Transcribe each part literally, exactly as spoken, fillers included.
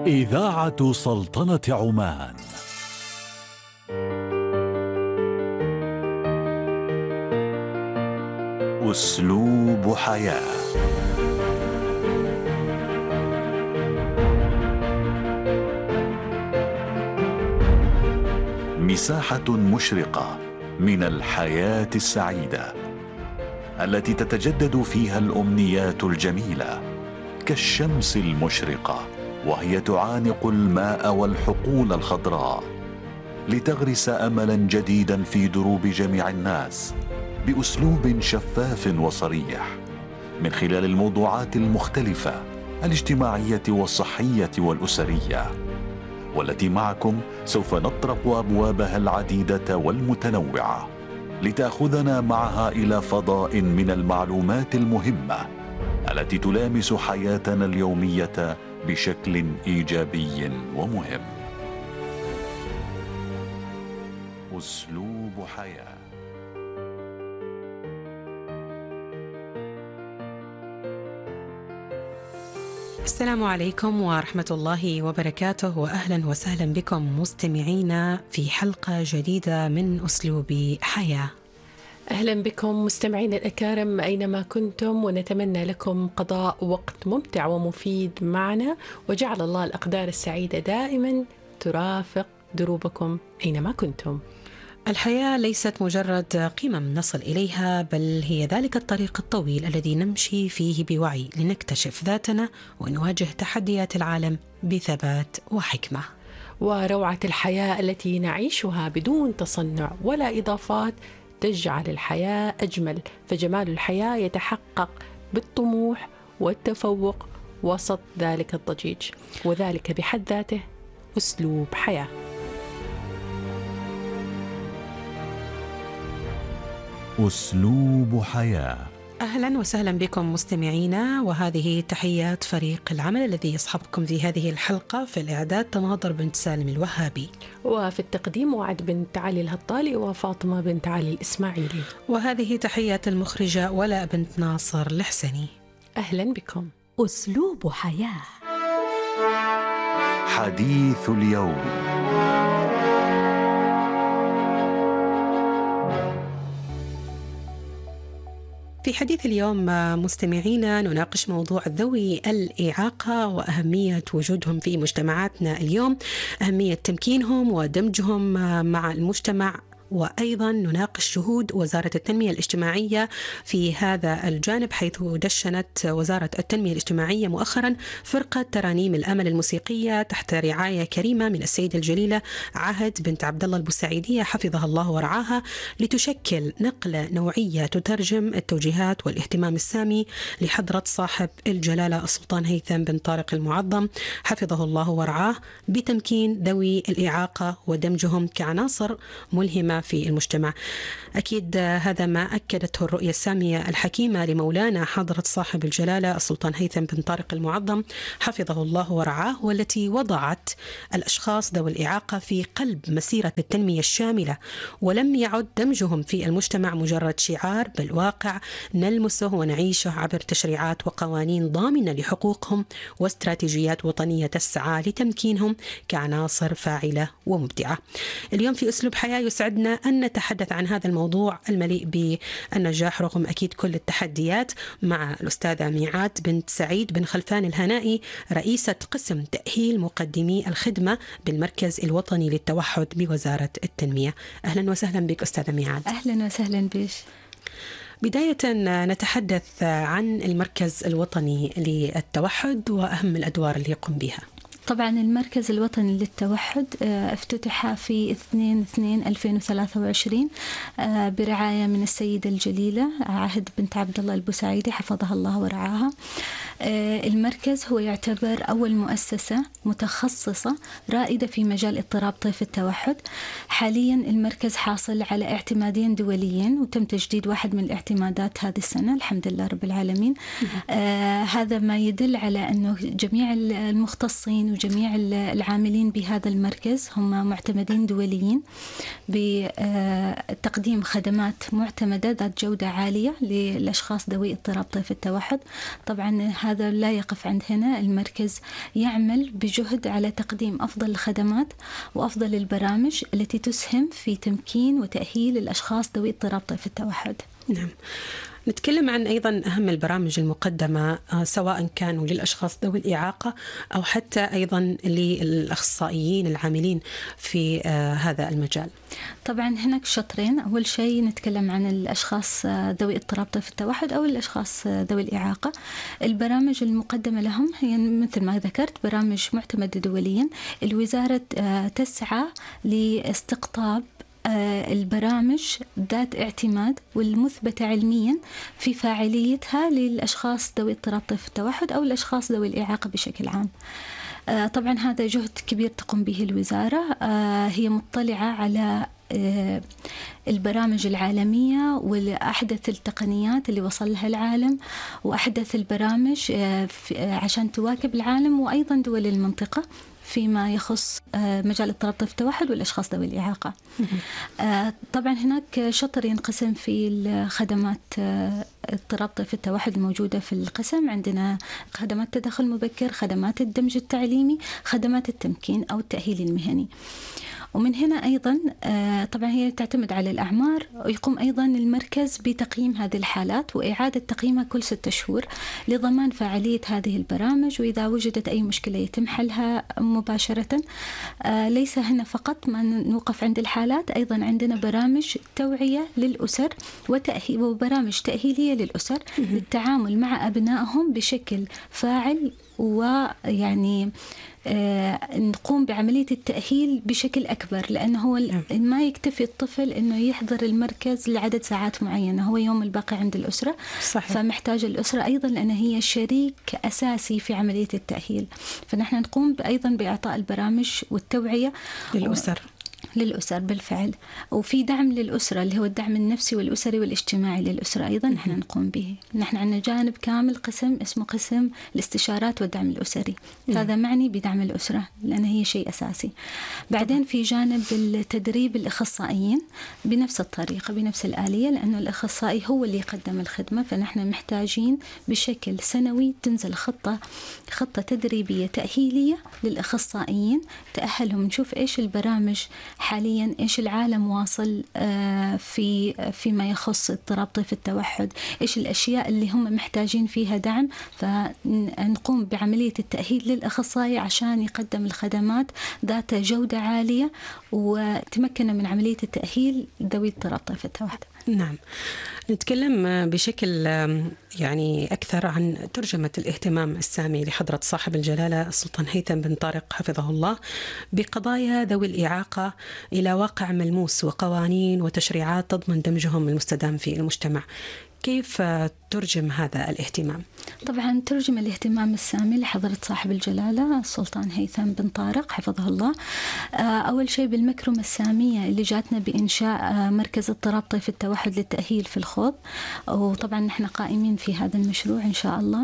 إذاعة سلطنة عمان. أسلوب حياة. مساحة مشرقة من الحياة السعيدة التي تتجدد فيها الأمنيات الجميلة كالشمس المشرقة، وهي تعانق الماء والحقول الخضراء لتغرس أملا جديدا في دروب جميع الناس بأسلوب شفاف وصريح من خلال الموضوعات المختلفة الاجتماعية والصحية والأسرية، والتي معكم سوف نطرق أبوابها العديدة والمتنوعة لتأخذنا معها إلى فضاء من المعلومات المهمة التي تلامس حياتنا اليومية بشكل إيجابي ومهم. أسلوب حياة. السلام عليكم ورحمة الله وبركاته، وأهلا وسهلا بكم مستمعينا في حلقة جديدة من أسلوب حياة. أهلا بكم مستمعين الأكارم أينما كنتم، ونتمنى لكم قضاء وقت ممتع ومفيد معنا، وجعل الله الأقدار السعيدة دائما ترافق دروبكم أينما كنتم. الحياة ليست مجرد قمم نصل إليها، بل هي ذلك الطريق الطويل الذي نمشي فيه بوعي لنكتشف ذاتنا ونواجه تحديات العالم بثبات وحكمة. وروعة الحياة التي نعيشها بدون تصنع ولا إضافات تجعل الحياة أجمل، فجمال الحياة يتحقق بالطموح والتفوق وسط ذلك الضجيج، وذلك بحد ذاته أسلوب حياة. أسلوب حياة. أهلا وسهلا بكم مستمعينا، وهذه تحيات فريق العمل الذي يصحبكم في هذه الحلقة. في الإعداد تناظر بنت سالم الوهابي، وفي التقديم وعد بنت علي الهطالي وفاطمة بنت علي الإسماعيلي، وهذه تحيات المخرجة ولاء بنت ناصر الحسني. أهلا بكم. أسلوب حياة. حديث اليوم. في حديث اليوم مستمعينا نناقش موضوع ذوي الإعاقة وأهمية وجودهم في مجتمعاتنا اليوم، أهمية تمكينهم ودمجهم مع المجتمع، وأيضا نناقش جهود وزارة التنمية الاجتماعية في هذا الجانب، حيث دشنت وزارة التنمية الاجتماعية مؤخرا فرقة ترانيم الأمل الموسيقية تحت رعاية كريمة من السيدة الجليلة عهد بنت عبد الله البوسعيدية حفظها الله ورعاها، لتشكل نقلة نوعية تترجم التوجيهات والاهتمام السامي لحضرة صاحب الجلالة السلطان هيثم بن طارق المعظم حفظه الله ورعاه بتمكين ذوي الإعاقة ودمجهم كعناصر ملهمة في المجتمع. أكيد هذا ما أكدته الرؤية السامية الحكيمة لمولانا حضرة صاحب الجلالة السلطان هيثم بن طارق المعظم حفظه الله ورعاه، والتي وضعت الأشخاص ذوي الإعاقة في قلب مسيرة التنمية الشاملة، ولم يعد دمجهم في المجتمع مجرد شعار، بل واقع نلمسه ونعيشه عبر تشريعات وقوانين ضامنة لحقوقهم واستراتيجيات وطنية تسعى لتمكينهم كعناصر فاعلة ومبدعة. اليوم في أسلوب حياة يسعدنا أن نتحدث عن هذا الموضوع المليء بالنجاح رغم أكيد كل التحديات مع الأستاذة ميعاد بنت سعيد بن خلفان الهنائي، رئيسة قسم تأهيل مقدمي الخدمة بالمركز الوطني للتوحد بوزارة التنمية. أهلا وسهلا بك أستاذة ميعاد. أهلا وسهلا بك. بداية نتحدث عن المركز الوطني للتوحد وأهم الأدوار اللي يقوم بها. طبعا المركز الوطني للتوحد افتتح في اثنين اثنين ألفين وثلاثة وعشرين برعاية من السيدة الجليلة عهد بنت عبد الله البوسعيدي حفظها الله ورعاها. المركز هو يعتبر أول مؤسسة متخصصة رائدة في مجال اضطراب طيف التوحد. حاليا المركز حاصل على اعتمادين دوليين، وتم تجديد واحد من الاعتمادات هذه السنة الحمد لله رب العالمين. آه هذا ما يدل على أنه جميع المختصين وجميع العاملين بهذا المركز هم معتمدين دوليين بتقديم خدمات معتمدة ذات جودة عالية للأشخاص ذوي اضطراب طيف التوحد. طبعا هذا لا يقف عند هنا. المركز يعمل بجهد على تقديم أفضل الخدمات وأفضل البرامج التي تسهم في تمكين وتأهيل الأشخاص ذوي اضطراب طيف التوحد. نعم. نتكلم عن أيضا أهم البرامج المقدمة سواء كانوا للأشخاص ذوي الإعاقة أو حتى أيضا للأخصائيين العاملين في هذا المجال. طبعا هناك شطرين. أول شيء نتكلم عن الأشخاص ذوي اضطراب طيف التوحد أو الأشخاص ذوي الإعاقة. البرامج المقدمة لهم هي مثل ما ذكرت برامج معتمدة دوليا. الوزارة تسعى لاستقطاب البرامج ذات اعتماد والمثبتة علميا في فاعليتها للأشخاص ذوي اضطراب طيف التوحد أو الأشخاص ذوي الإعاقة بشكل عام. طبعا هذا جهد كبير تقوم به الوزارة. هي مطلعة على البرامج العالمية وأحدث التقنيات اللي وصل لها العالم وأحدث البرامج عشان تواكب العالم وأيضا دول المنطقة فيما يخص مجال اضطراب طيف التوحد والأشخاص ذوي الإعاقة. طبعا هناك شطر ينقسم في الخدمات اضطراب طيف التوحد الموجودة في القسم. عندنا خدمات تدخل مبكر، خدمات الدمج التعليمي، خدمات التمكين أو التأهيل المهني. ومن هنا أيضا طبعا هي تعتمد على الأعمار، ويقوم أيضا المركز بتقييم هذه الحالات وإعادة تقييمها كل ستة شهور لضمان فاعلية هذه البرامج، وإذا وجدت أي مشكلة يتم حلها مباشرة. ليس هنا فقط ما نوقف عند الحالات، أيضا عندنا برامج توعية للأسر وتأهيل وبرامج تأهيلية للأسر للتعامل مع أبنائهم بشكل فاعل، ويعني آه نقوم بعملية التأهيل بشكل أكبر، لأنه هو ما يكتفي الطفل أنه يحضر المركز لعدد ساعات معينة، هو يوم الباقي عند الأسرة. صحيح. فمحتاج الأسرة أيضا لأن هي شريك أساسي في عملية التأهيل، فنحن نقوم أيضا بإعطاء البرامج والتوعية للأسر و... للأسر بالفعل، وفي دعم للأسرة اللي هو الدعم النفسي والأسري والاجتماعي للأسرة أيضا نحن نقوم به. نحن عندنا جانب كامل قسم اسمه قسم الاستشارات والدعم الأسري. مم. هذا معني بدعم الأسرة لأن هي شيء أساسي. بعدين في جانب التدريب الأخصائيين بنفس الطريقة بنفس الآلية، لأنه الأخصائي هو اللي يقدم الخدمة، فنحن محتاجين بشكل سنوي تنزل خطة خطة تدريبية تأهيلية للأخصائيين تأهلهم، نشوف إيش البرامج حاليا، إيش العالم واصل في فيما يخص اضطراب طيف التوحد، إيش الأشياء اللي هم محتاجين فيها دعم، فنقوم بعملية التأهيل للأخصائي عشان يقدم الخدمات ذات جودة عالية وتمكن من عملية التأهيل ذوي اضطراب طيف التوحد. نعم. نتكلم بشكل يعني أكثر عن ترجمة الاهتمام السامي لحضرة صاحب الجلالة السلطان هيثم بن طارق حفظه الله بقضايا ذوي الإعاقة إلى واقع ملموس وقوانين وتشريعات تضمن دمجهم المستدام في المجتمع. كيف ترجم هذا الاهتمام؟ طبعا ترجم الاهتمام السامي لحضرة صاحب الجلالة السلطان هيثم بن طارق حفظه الله أول شيء بالمكرمة السامية اللي جاتنا بإنشاء مركز اضطراب طيف التوحد للتأهيل في الخوض، وطبعا نحن قائمين في هذا المشروع إن شاء الله.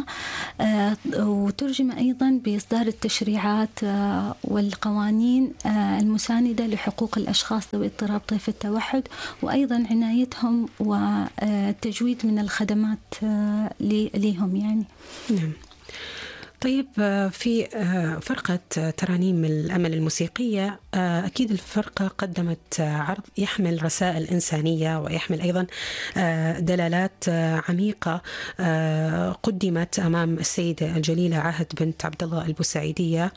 وترجم أيضا بإصدار التشريعات والقوانين المساندة لحقوق الأشخاص ذوي اضطراب طيف التوحد، وأيضا عنايتهم والتجويد من الخدمات ليهم يعني. نعم. طيب في فرقة ترانيم الأمل الموسيقية أكيد الفرقة قدمت عرض يحمل رسائل إنسانية ويحمل أيضا دلالات عميقة قدمت أمام السيدة الجليلة عهد بنت عبد الله البوسعيدية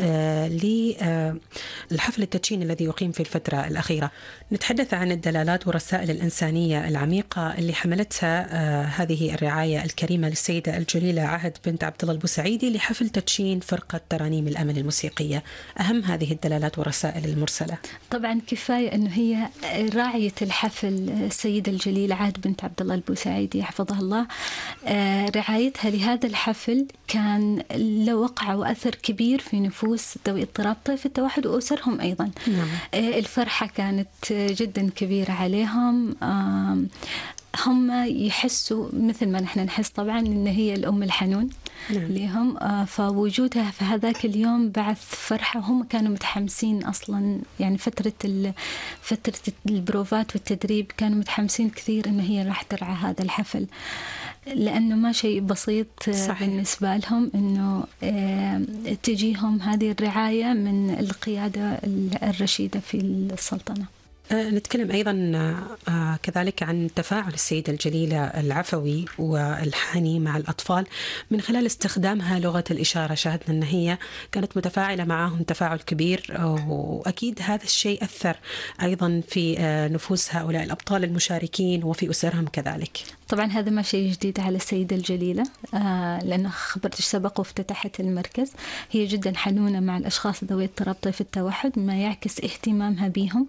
للحفل التدشين الذي يقيم في الفترة الأخيرة. نتحدث عن الدلالات والرسائل الإنسانية العميقة اللي حملتها هذه الرعاية الكريمة للسيدة الجليلة عهد بنت عبد الله البوسعيدي لحفل تدشين فرقة ترانيم الأمل الموسيقية. أهم هذه الدلالات والرسائل المرسلة. طبعا كفاية أنه هي راعية الحفل السيدة الجليلة عهد بنت عبد الله البوسعيدي حفظها الله، رعايتها لهذا الحفل كان له وقع وأثر كبير في نفوس ذوي اضطراب طيف التوحد وأسرهم أيضا. نعم. الفرحة كانت جدا كبيرة عليهم. هم يحسوا مثل ما نحن نحس طبعا إن هي الأم الحنون نعم. لهم، فوجودها في هذاك اليوم بعث فرحة. هم كانوا متحمسين أصلا، يعني فترة فترة البروفات والتدريب كانوا متحمسين كثير إن هي راح ترعى هذا الحفل، لأنه ما شيء بسيط صحيح. بالنسبة لهم إنه تجيهم هذه الرعاية من القيادة الرشيدة في السلطنة. نتكلم أيضا كذلك عن تفاعل السيدة الجليلة العفوي والحاني مع الأطفال من خلال استخدامها لغة الإشارة. شاهدنا أن هي كانت متفاعلة معهم تفاعل كبير، وأكيد هذا الشيء أثر أيضا في نفوس هؤلاء الأبطال المشاركين وفي أسرهم كذلك. طبعا هذا ما شيء جديد على السيدة الجليلة، لأنه خبرتش سبق وافتتحت المركز. هي جدا حنونة مع الأشخاص ذوي اضطراب طيف التوحد، ما يعكس اهتمامها بهم.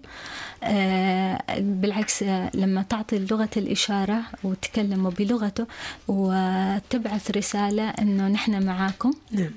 بالعكس لما تعطي لغة الإشارة وتكلموا بلغته وتبعث رسالة أنه نحن معاكم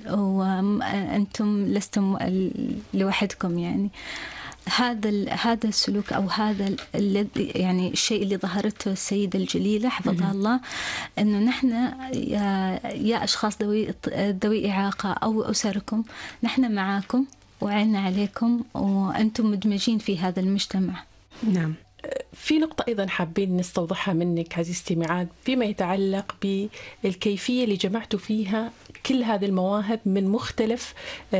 وأنتم لستم لوحدكم، يعني هذا هذا السلوك أو هذا يعني الشيء اللي ظهرته السيدة الجليلة حفظها الله، إنه نحن يا, يا أشخاص ذوي ذوي إعاقة أو أسركم، نحن معاكم وعينا عليكم وأنتم مدمجين في هذا المجتمع. نعم. في نقطة أيضا حابين نستوضحها منك عزيزتي معاد فيما يتعلق بالكيفية اللي جمعتوا فيها كل هذه المواهب من مختلف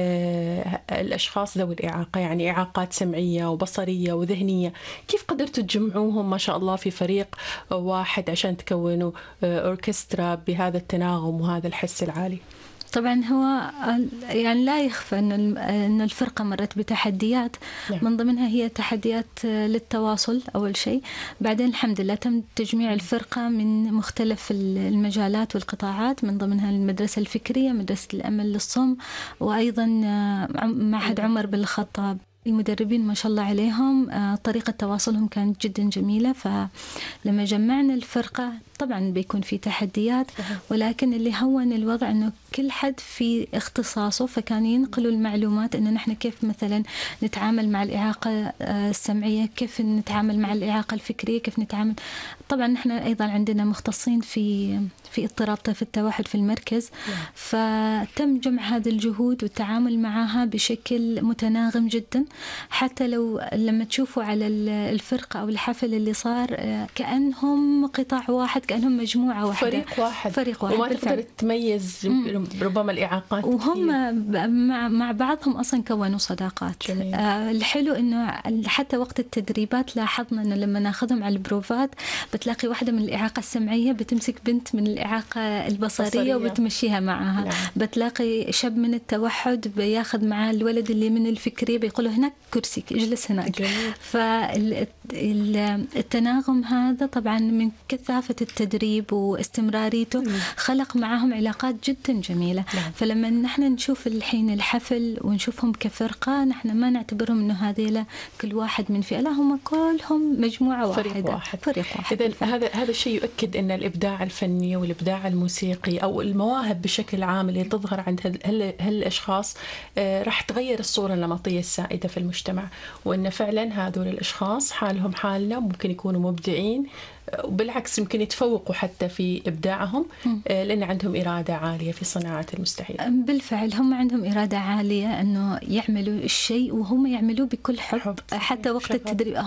الأشخاص ذوي الإعاقة، يعني إعاقات سمعية وبصرية وذهنية. كيف قدرتوا تجمعوهم ما شاء الله في فريق واحد عشان تكونوا أوركسترا بهذا التناغم وهذا الحس العالي؟ طبعا هو يعني لا يخفى أن الفرقة مرت بتحديات، من ضمنها هي تحديات للتواصل أول شيء، بعدين الحمد لله تم تجميع الفرقة من مختلف المجالات والقطاعات، من ضمنها المدرسة الفكرية، مدرسة الأمل للصم، وأيضا معهد عمر بن الخطاب. المدربين ما شاء الله عليهم طريقة تواصلهم كانت جدا جميلة، فلما جمعنا الفرقة طبعا بيكون في تحديات، ولكن اللي هون الوضع أنه كل حد في اختصاصه، فكان ينقلوا المعلومات أنه نحن كيف مثلا نتعامل مع الإعاقة السمعية، كيف نتعامل مع الإعاقة الفكرية، كيف نتعامل. طبعا نحن أيضا عندنا مختصين في في اضطراب طيف التوحد في المركز، فتم جمع هذه الجهود والتعامل معها بشكل متناغم جدا، حتى لو لما تشوفوا على الفرقة أو الحفل اللي صار كأنهم قطاع واحد، كأنهم مجموعة واحدة، فريق واحد فريق واحد وما تقدر تميز ربما الإعاقات، وهم مع مع بعضهم أصلا كونوا صداقات. آه الحلو إنه حتى وقت التدريبات لاحظنا إنه لما ناخذهم على البروفات بتلاقي واحدة من الإعاقة السمعية بتمسك بنت من الإعاقة البصرية بصرية. وبتمشيها معها. نعم. بتلاقي شاب من التوحد بياخذ معاه الولد اللي من الفكرية بيقوله هناك كرسيك اجلس هناك. فالتناغم هذا طبعا من كثافة التدريب واستمراريته مم. خلق معهم علاقات جدا جميلة. نعم. فلما نحن نشوف الحين الحفل ونشوفهم كفرقة، نحن ما نعتبرهم إنه هذيلا كل واحد من فئة، لا هم كلهم مجموعة واحدة، فريق واحد. فريق واحد. إذن هذا هذا الشيء يؤكد أن الإبداع الفني والإبداع الموسيقي أو المواهب بشكل عام اللي تظهر عند هالأشخاص راح تغير الصورة النمطية السائدة في المجتمع، وأن فعلا هذول الأشخاص حالهم حالنا، ممكن يكونوا مبدعين وبالعكس يمكن يتفوقوا حتى في إبداعهم لأن عندهم إرادة عالية في صناعة المستحيل. بالفعل هم عندهم إرادة عالية أنه يعملوا الشيء وهم يعملوا بكل حب, حب. حتى وقت التدريب